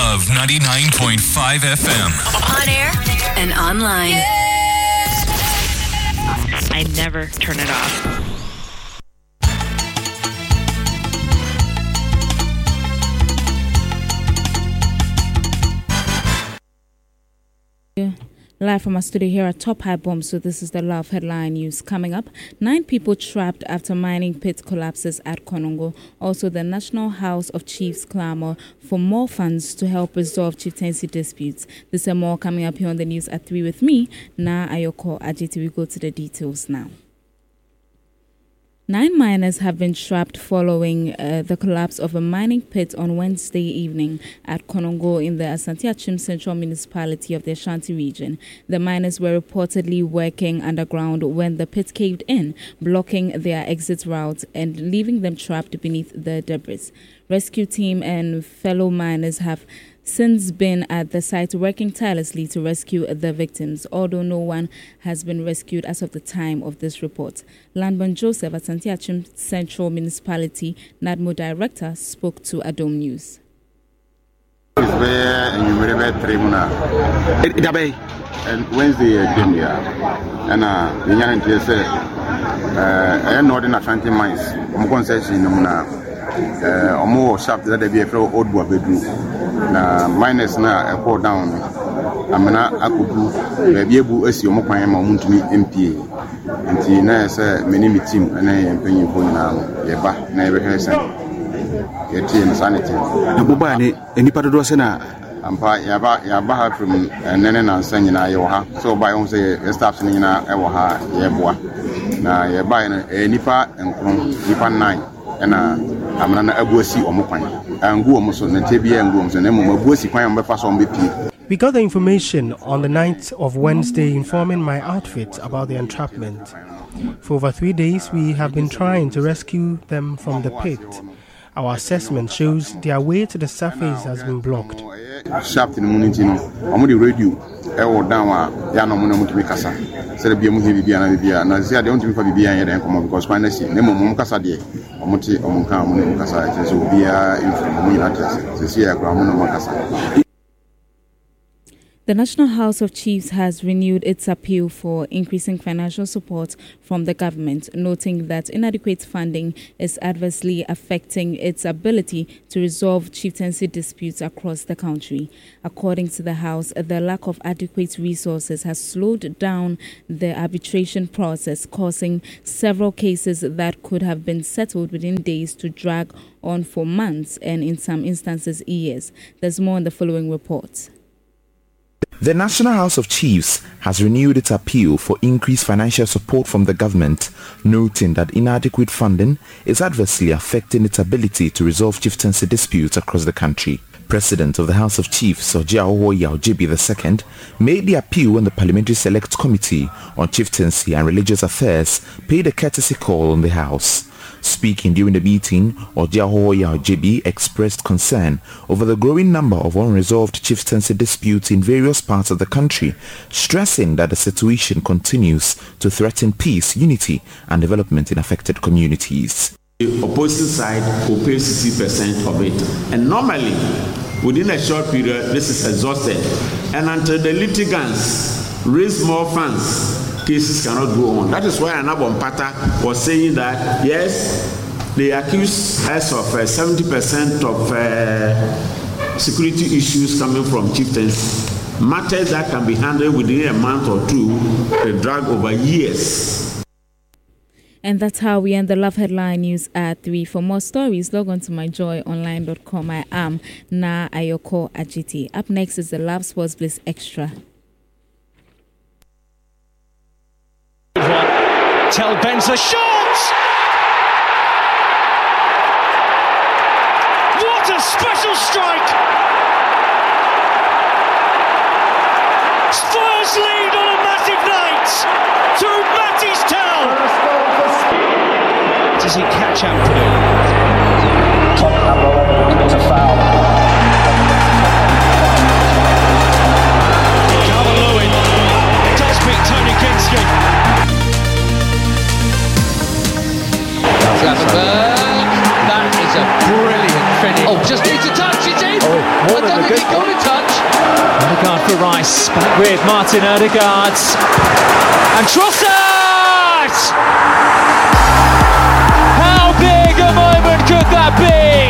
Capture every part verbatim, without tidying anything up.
Love ninety-nine point five F M. On air and online. I never turn it off. Live from our studio here at Top High Bomb. So this is the Love headline news. Coming up, nine people trapped after mining pit collapses at Konongo. Also, the National House of Chiefs clamor for more funds to help resolve chieftaincy disputes. This and more coming up here on the news at three with me, Na Ayoko Ajiti. We go to the details now. Nine miners have been trapped following uh, the collapse of a mining pit on Wednesday evening at Konongo in the Asante Achim Central Municipality of the Ashanti region. The miners were reportedly working underground when the pit caved in, blocking their exit route and leaving them trapped beneath the debris. Rescue team and fellow miners have since been at the site working tirelessly to rescue the victims, although no one has been rescued as of the time of this report. Landman Joseph at Asante Achim Central Municipality NADMO Director spoke to Adom News. And Wednesday, Kenya, and uh, the young T S A, uh, and Northern Ashanti mines, I'm concession, uh, more sharp that they be a flow old boy bedroom. Na minus na a pour down. Amana Akubu, maybe able as your Mokma Montumi M P A. And Tina said, many meet him and I am paying for now. Yeba, never has a team sanity. Nobody, any part of the Sena. Ampa Yaba Yaba from Nenen and Sanina Yoha, so by on say staff in Ewaha, Yeboa. Na Yaba a Nipa and Nipa nine, and I'm an Abusi or Mopan. And go almost on the T B and rooms and then Mabusi Pine Befas on B P. We got the information on the night of Wednesday informing my outfit about the entrapment. For over three days, we have been trying to rescue them from the pit. Our assessment shows their way to the surface has been blocked. Sharp in the Munitino, I'm the radio, Ewo Dama, Yanomuna Mutimikasa, Serbia Muhibiana, and I say I don't think for the Bia and come because finally, Nemo Mumkasa de, Omuti Omunka Munimukasa, so Bia in Munatas, Cecilia Gramuna Makasa. The National House of Chiefs has renewed its appeal for increasing financial support from the government, noting that inadequate funding is adversely affecting its ability to resolve chieftaincy disputes across the country. According to the House, the lack of adequate resources has slowed down the arbitration process, causing several cases that could have been settled within days to drag on for months and, in some instances, years. There's more in the following report. The National House of Chiefs has renewed its appeal for increased financial support from the government, noting that inadequate funding is adversely affecting its ability to resolve chieftaincy disputes across the country. President of the House of Chiefs, Ojiaho Yaojibi the Second, made the appeal when the Parliamentary Select Committee on Chieftaincy and Religious Affairs paid a courtesy call on the House. Speaking during the meeting, Ojiaho Yaojibi expressed concern over the growing number of unresolved chieftaincy disputes in various parts of the country, stressing that the situation continues to threaten peace, unity, and development in affected communities. The opposing side will pay sixty percent of it, and normally, within a short period, this is exhausted, and until the litigants raise more funds, cases cannot go on. That is why Anabon Pata was saying that, yes, they accuse us of uh, seventy percent of uh, security issues coming from chieftains. Matters that can be handled within a month or two, they drag over years. And that's how we end the Love Headline News at three. For more stories, log on to my joy online dot com. I am Na Ayoko Ajiti. Up next is the Love Sports Bliss Extra. Tel Benza shot! What a special strike! Spurs lead on a massive night through Matty's Tel. Does he catch Anthony? It's a foul. Calvert-Lewin does beat Tony Kinski. Slavenberg, that is a brilliant finish. Oh, just needs a touch, it's in! Oh, and the good got a touch. Odegaard for Rice, back with Martin Odegaard. And Trossard! How big a moment could that be?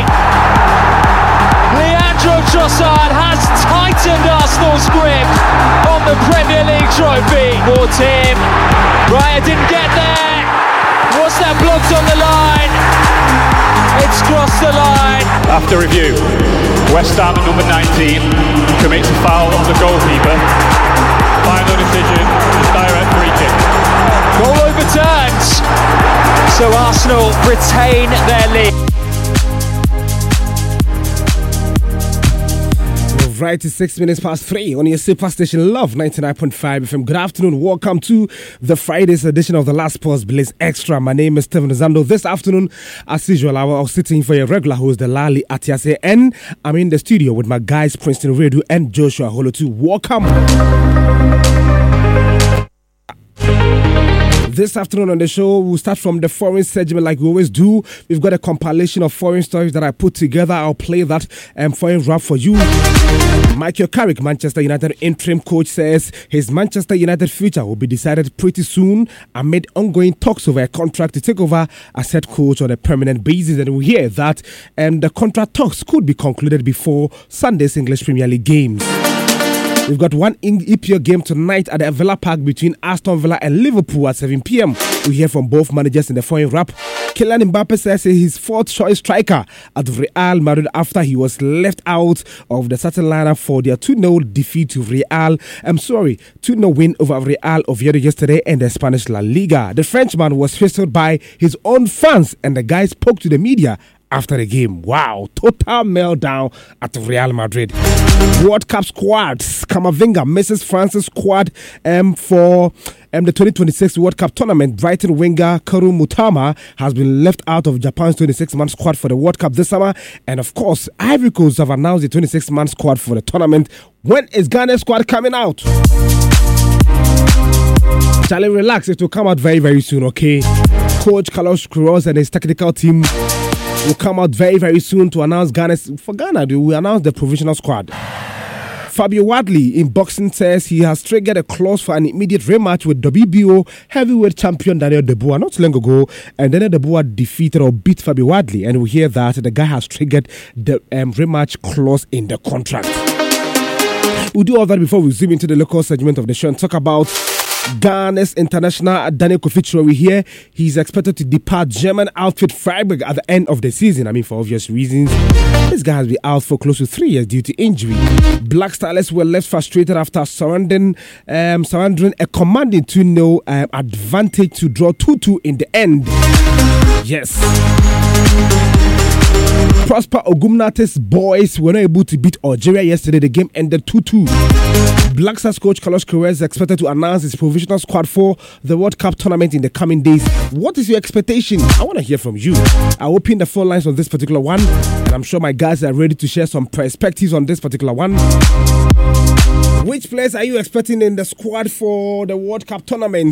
Leandro Trossard has tightened Arsenal's grip on the Premier League trophy. For Tim, Raya didn't get there. Was that blocked on the line? It's crossed the line. After review, West Ham at number nineteen commits a foul on the goalkeeper. Final decision is direct free kick. Goal overturned. So Arsenal retain their lead. Right, it's six minutes past three on your super station Love ninety-nine point five F M. Good afternoon. Welcome to the Friday's edition of the Last Pause Blaze Extra. My name is Stephen Zando. This afternoon, as usual, I was sitting for your regular host, the Lali Atiase, and I'm in the studio with my guys, Princeton Radio and Joshua Holotu. Welcome. This afternoon on the show, we'll start from the foreign segment like we always do. We've got a compilation of foreign stories that I put together. I'll play that um, foreign rap for you. Michael Carrick, Manchester United interim coach, says his Manchester United future will be decided pretty soon amid ongoing talks over a contract to take over as head coach on a permanent basis. And we hear that um, the contract talks could be concluded before Sunday's English Premier League games. We've got one E P L game tonight at the Villa Park between Aston Villa and Liverpool at seven p.m. We hear from both managers in the foreign wrap. Kylian Mbappe says he's his fourth choice striker at Real Madrid after he was left out of the starting lineup for their two nil defeat to Real. I'm sorry, two nil win over Real Oviedo yesterday in the Spanish La Liga. The Frenchman was whistled by his own fans and the guy spoke to the media after the game. Wow, total meltdown at Real Madrid. World Cup squads. Camavinga misses France's squad um, for um, the twenty twenty-six World Cup tournament. Brighton winger Karu Mutama has been left out of Japan's twenty-six man squad for the World Cup this summer. And of course, Ivory Coast have announced the twenty-six man squad for the tournament. When is Ghana's squad coming out? Charlie, relax. It will come out very, very soon, okay? Coach Carlos Queiroz and his technical team will come out very, very soon to announce Ghana's. For Ghana, they will announce the provisional squad. Fabio Wadley in boxing says he has triggered a clause for an immediate rematch with W B O heavyweight champion Daniel Dubois not long ago, and Daniel Dubois defeated or beat Fabio Wadley, and we hear that the guy has triggered the um, rematch clause in the contract. We'll do all that before we zoom into the local segment of the show and talk about Ghana's international Daniel Kofi. We hear he's expected to depart German outfit Freiburg at the end of the season. I mean, for obvious reasons. This guy has been out for close to three years due to injury. Black Stars were left frustrated after surrendering, um, surrendering a commanding two nil um, advantage to draw two two in the end. Yes. Prosper Ogumnate's boys were not able to beat Algeria yesterday. The game ended two two. Black Stars coach Carlos Queiroz is expected to announce his provisional squad for the World Cup tournament in the coming days. What is your expectation? I want to hear from you. I'll open the phone lines on this particular one, and I'm sure my guys are ready to share some perspectives on this particular one. Which players are you expecting in the squad for the World Cup tournament?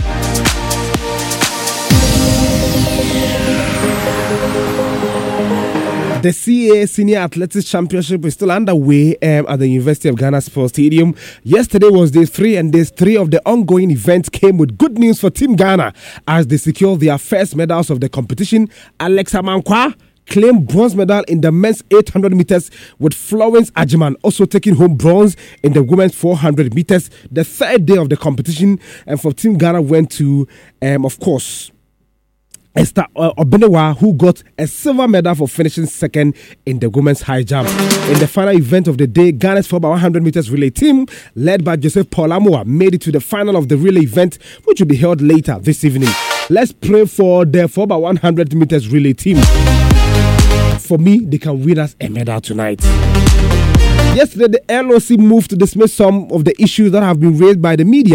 The C A Senior Athletics Championship is still underway um, at the University of Ghana Sports Stadium. Yesterday was day three, and day three of the ongoing event came with good news for Team Ghana as they secured their first medals of the competition. Alexa Mankwa claimed bronze medal in the men's eight hundred meters, with Florence Ajiman also taking home bronze in the women's four hundred meters. The third day of the competition, and for Team Ghana went to, um, of course, Esther Obenewa, who got a silver medal for finishing second in the women's high jump. In the final event of the day, Ghana's four by one hundred meters relay team, led by Joseph Paulamoa, made it to the final of the relay event, which will be held later this evening. Let's pray for the four by one hundred meters relay team. For me, they can win us a medal tonight. Yesterday, the L O C moved to dismiss some of the issues that have been raised by the media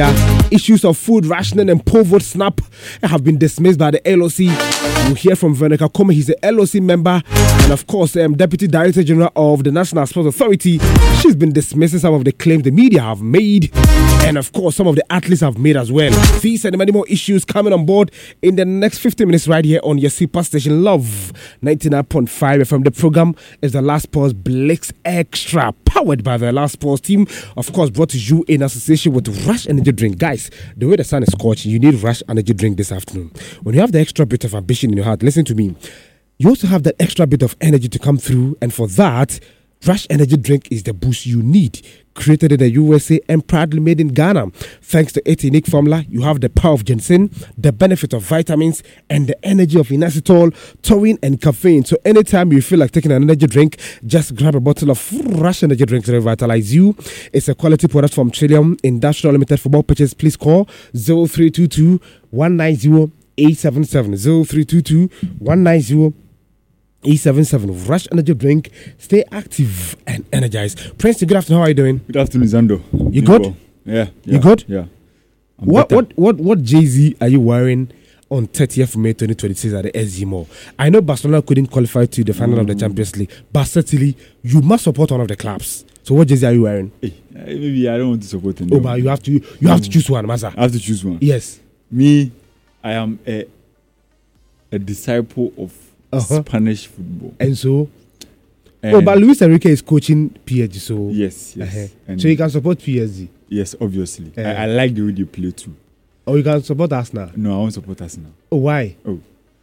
issues of food rationing and poor vote snap have been dismissed by the L O C. We'll hear from Veronica Kome. He's the L O C member and, of course, um, Deputy Director General of the National Sports Authority. She's been dismissing some of the claims the media have made and, of course, some of the athletes have made as well. These and many more issues coming on board in the next fifty minutes right here on your super station Love ninety-nine point five F M. The program is the Last Pause Blitz Extra, powered by the Last Pause team. Of course, brought to you in association with Rush Energy Drink. Guys, the way the sun is scorching, you need Rush Energy Drink this afternoon. When you have the extra bit of ambition in your heart, listen to me. You also have that extra bit of energy to come through, and for that, Rush Energy Drink is the boost you need. Created in the U S A and proudly made in Ghana. Thanks to its unique formula, you have the power of ginseng, the benefit of vitamins, and the energy of inositol, taurine, and caffeine. So anytime you feel like taking an energy drink, just grab a bottle of Rush Energy Drink to revitalize you. It's a quality product from Trillium Industrial Limited. For more purchase, please call zero three two two, one nine zero, eight seven seven. zero three two two, one nine zero, eight seven seven. Rush Energy Drink. Stay active and energized. Prince, good afternoon. How are you doing? Good afternoon, Zando. You good? Well. Yeah, yeah. You good? Yeah. I'm what better. what what what jersey are you wearing on thirtieth of May twenty twenty-six at the S G Mall? I know Barcelona couldn't qualify to the final mm. of the Champions League, but certainly you must support one of the clubs. So what jersey are you wearing? Hey, maybe I don't want to support them. Oh, but you have to you have mm. to choose one, Masa. I have to choose one. Yes. Me, I am a a disciple of uh-huh. Spanish football. And so and oh, but Luis Enrique is coaching P S G, so yes, yes. Uh-huh. So you can support P S G. Yes, obviously. Uh, I, I like the way they play too. Oh, you can support Arsenal? No, I won't support Arsenal. Oh, why? Oh,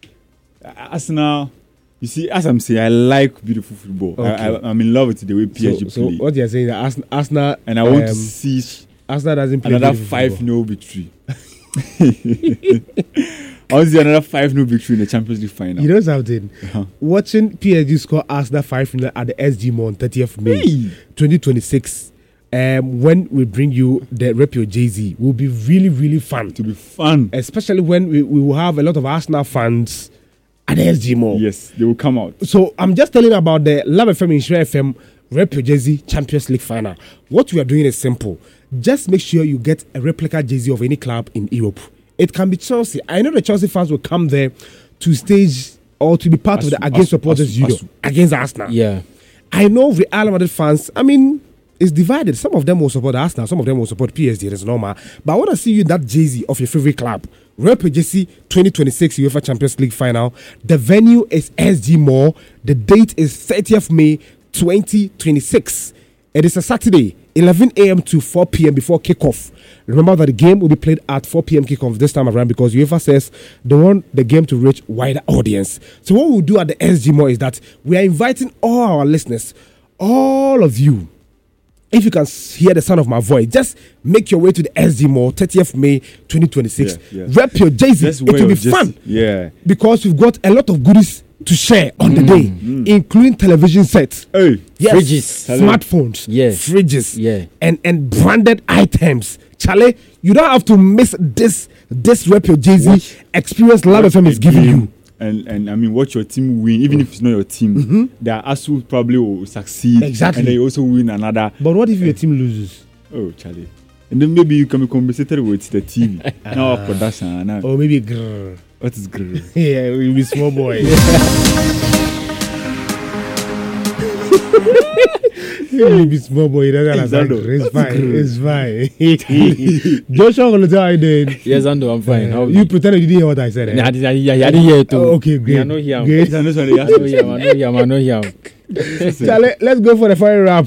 Arsenal. You see, as I'm saying, I like beautiful football. Okay. I, I, I'm in love with the way P S G so, play. So what you're saying is that Arsenal, and I want um, to see Arsenal doesn't play another five nil victory. I want to see another five nil victory in the Champions League final. You know something? Uh-huh. Watching P S G score Arsenal five nil at the S G Mall on thirtieth of May hey. twenty twenty-six, um, when we bring you the Repio Jay-Z, will be really, really fun. To be fun. Especially when we, we will have a lot of Arsenal fans at the S G Mall. Yes, they will come out. So I'm just telling you about the Love F M Insure F M Repio Jay-Z Champions League final. What we are doing is simple. Just make sure you get a replica jersey of any club in Europe. It can be Chelsea. I know the Chelsea fans will come there to stage or to be part asu, of the against asu, supporters asu, asu. against Arsenal. Yeah. I know Real Madrid fans, I mean, it's divided. Some of them will support Arsenal, some of them will support P S G. It's normal. But I want to see you that jersey of your favorite club. Real P G C twenty twenty-six UEFA Champions League final. The venue is S G Mall. The date is thirtieth of May twenty twenty-six. It is a Saturday, eleven a.m. to four p.m. before kickoff. Remember that the game will be played at four p.m. kickoff this time around because UEFA says they want the game to reach wider audience. So what we'll do at the S G Mall is that we are inviting all our listeners, all of you. If you can hear the sound of my voice, just make your way to the S G Mall, thirtieth of May twenty twenty-six. Yeah, yeah. Rep your Jay-Z. It will be just fun. Yeah. Because we've got a lot of goodies to share on mm, the day, mm. including television sets, hey, yes, fridges, smartphones, yeah, fridges, yeah, and and branded items. Charlie, you don't have to miss this this Rep your Jay-Z watch, experience. Love F M is giving you. And and I mean, watch your team win, even if it's not your team. Mm-hmm. Their Asu probably will succeed. Exactly. And they also win another. But what if your team loses? Oh, Charlie. And then maybe you can be compensated with the T V. Now production. Now. Or maybe grrr. What is grrr? Yeah, we'll be small boy. You'll be small boy. That's like, it's fine. It's fine. Joshua, how are you doing? Yes, Ando, I'm fine. Uh, you pretended you didn't hear what I said. Eh? I didn't hear it too. Oh, okay, great. I know him. Great. I know him. I know him. I know him. Charlie, let's go for the fire rap.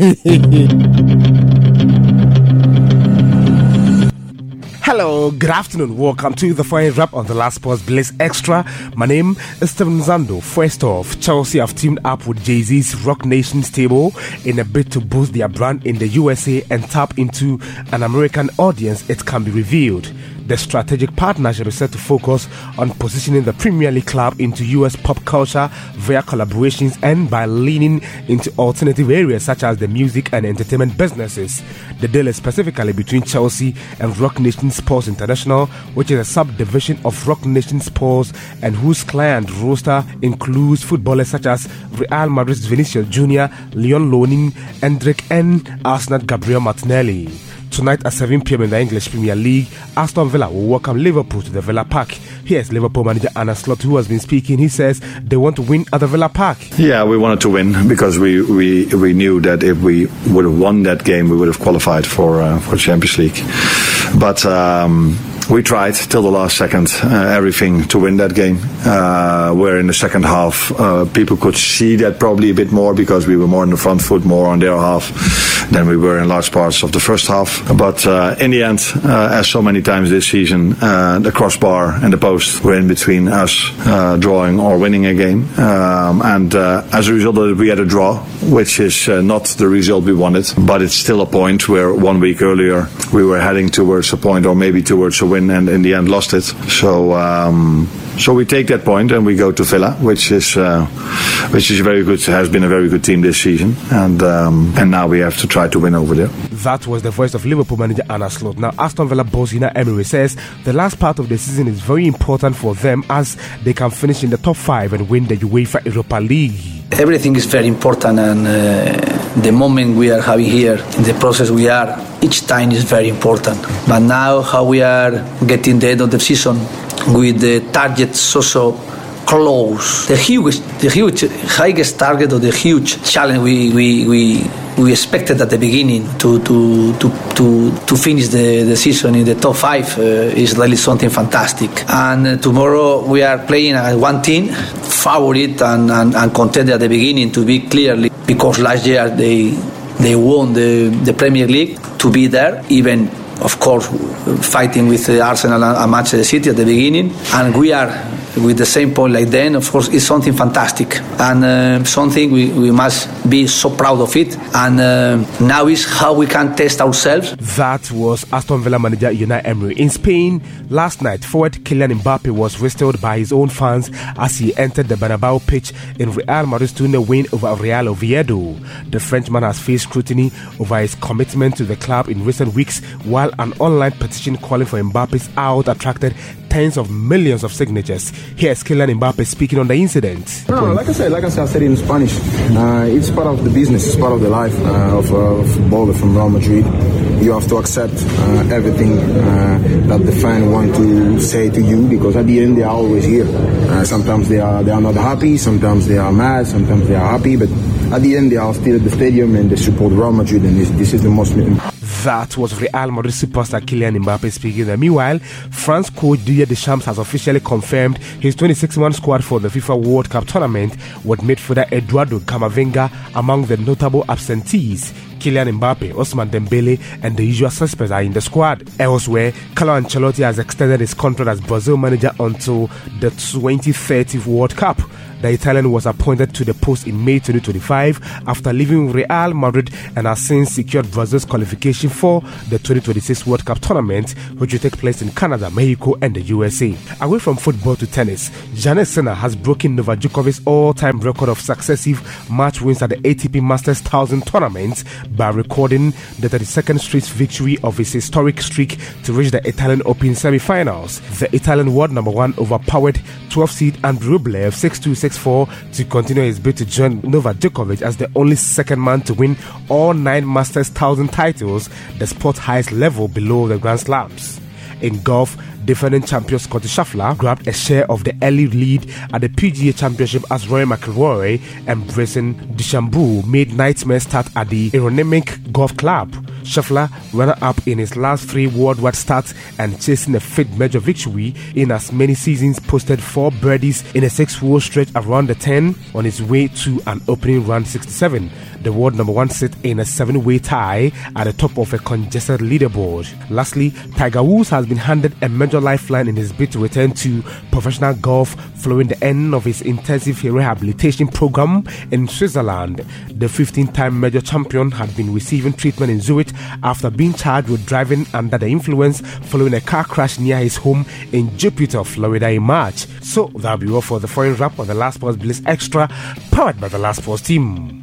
Hello, good afternoon. Welcome to the Fire Rap on the Last Pause Blitz Extra. My name is Steven Zando. First off, Chelsea have teamed up with Jay-Z's Rock Nation stable in a bid to boost their brand in the U S A and tap into an American audience. It can be revealed. The strategic partnership is set to focus on positioning the Premier League club into U S pop culture via collaborations and by leaning into alternative areas such as the music and entertainment businesses. The deal is specifically between Chelsea and Rock Nation Sports International, which is a subdivision of Rock Nation Sports and whose client roster includes footballers such as Real Madrid's Vinicius Junior, Leon Lonin, Endrick and Arsenal Gabriel Martinelli. Tonight at seven p.m. in the English Premier League, Aston Villa will welcome Liverpool to the Villa Park. Here's Liverpool manager Arne Slot, who has been speaking. He says they want to win at the Villa Park. Yeah, we wanted to win because we, we, we knew that if we would have won that game, we would have qualified for uh, for Champions League. But um, we tried till the last second, uh, everything to win that game. Uh, where in the second half, uh, people could see that probably a bit more because we were more on the front foot, more on their half than we were in large parts of the first half. But uh, in the end, uh, as so many times this season, uh, the crossbar and the post were in between us uh, drawing or winning a game. Um, and uh, as a result of it, we had a draw, which is uh, not the result we wanted. But it's still a point where one week earlier we were heading towards a point or maybe towards a win, and in the end lost it. So um, so we take that point and we go to Villa, which is uh, which is very good, has been a very good team this season, and um, and now we have to try to win over there. That was the voice of Liverpool manager Arne Slot. Now Aston Villa boss Unai Emery says the last part of the season is very important for them as they can finish in the top five and win the UEFA Europa League. Everything is very important, and uh, the moment we are having here, in the process we are, each time is very important. But now how we are getting the end of the season with the target so so close, the huge, the huge, highest target or the huge challenge we we we. We expected at the beginning to to to to, to finish the, the season in the top five uh, is really something fantastic. And uh, tomorrow we are playing as one team, favorite and, and, and contender at the beginning to be clearly, because last year they they won the, the Premier League, to be there, even of course fighting with uh, Arsenal and Manchester City at the beginning, and we are with the same point like then. Of course, it's something fantastic and uh, something we, we must be so proud of it. And uh, now is how we can test ourselves. That was Aston Villa manager Unai Emery. In Spain, last night, forward Kylian Mbappe was whistled by his own fans as he entered the Bernabeu pitch in Real Madrid's two nil win over Real Oviedo. The Frenchman has faced scrutiny over his commitment to the club in recent weeks, while an online petition calling for Mbappe's out attracted tens of millions of signatures. Here's Kylian Mbappe speaking on the incident. No, like I said, like I said, I said it in Spanish. Uh, it's part of the business. It's part of the life uh, of a uh, footballer from Real Madrid. You have to accept uh, everything uh, that the fan want to say to you, because at the end they are always here. Uh, sometimes they are they are not happy. Sometimes they are mad. Sometimes they are happy. But at the end they are still at the stadium and they support Real Madrid, and this, this is the most important. That was Real Madrid superstar Kylian Mbappe speaking there. Meanwhile, France coach Didier Deschamps has officially confirmed his twenty-six man squad for the FIFA World Cup tournament, with midfielder Eduardo Camavinga among the notable absentees. Kylian Mbappe, Ousmane Dembele and the usual suspects are in the squad. Elsewhere, Carlo Ancelotti has extended his contract as Brazil manager until the twenty thirty World Cup. The Italian was appointed to the post in May twenty twenty-five after leaving Real Madrid and has since secured Brazil's qualification for the twenty twenty-six World Cup tournament, which will take place in Canada, Mexico and the U S A. Away from football to tennis, Jannik Sinner has broken Novak Djokovic's all-time record of successive match wins at the A T P Masters one thousand tournament by recording the thirty-second straight victory of his historic streak to reach the Italian Open semi-finals. The Italian world number one overpowered twelfth seed Andrew Rublev six two six four to continue his bid to join Novak Djokovic as the only second man to win all nine Masters one thousand titles, the sport's highest level below the Grand Slams. In golf, defending champion Scottie Scheffler grabbed a share of the early lead at the P G A Championship as Rory McIlroy and Bryson DeChambeau made nightmare start at the Aerodynamic Golf Club. Scheffler, runner-up in his last three worldwide starts and chasing a fifth major victory in as many seasons, posted four birdies in a six-hole stretch around the ten on his way to an opening round sixty-seven. The world number one sit in a seven-way tie at the top of a congested leaderboard. Lastly, Tiger Woods has been handed a major lifeline in his bid to return to professional golf following the end of his intensive rehabilitation program in Switzerland. The fifteen-time major champion had been receiving treatment in Zurich after being charged with driving under the influence following a car crash near his home in Jupiter, Florida in March. So that'll be all for the foreign wrap of the Last Sports Blitz Extra, powered by the Last Sports team.